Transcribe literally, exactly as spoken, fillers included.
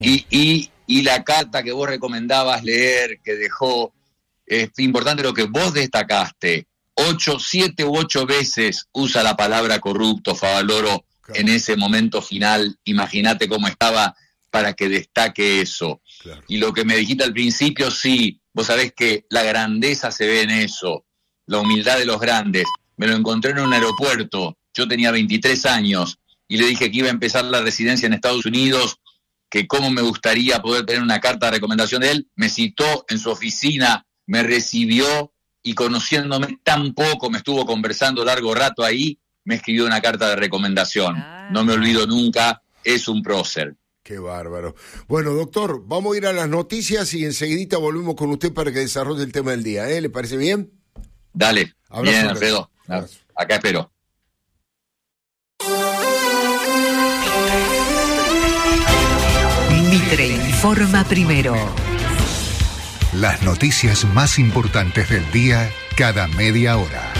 Y, y, y la carta que vos recomendabas leer, que dejó, es importante lo que vos destacaste, ocho, siete u ocho veces usa la palabra corrupto, Favaloro, claro. En ese momento final, imagínate cómo estaba para que destaque eso. Claro. Y lo que me dijiste al principio, sí, vos sabés que la grandeza se ve en eso, la humildad de los grandes. Me lo encontré en un aeropuerto, yo tenía veintitrés años, y le dije que iba a empezar la residencia en Estados Unidos, que cómo me gustaría poder tener una carta de recomendación de él. Me citó en su oficina, me recibió, y conociéndome tan poco, me estuvo conversando largo rato ahí, me escribió una carta de recomendación. Ah. No me olvido nunca, es un prócer. Qué bárbaro. Bueno, doctor, vamos a ir a las noticias y enseguidita volvemos con usted para que desarrolle el tema del día, ¿eh? ¿Le parece bien? Dale. Abrazo, bien, Alfredo. Abrazo. Acá espero. Mitre informa primero. Las noticias más importantes del día cada media hora.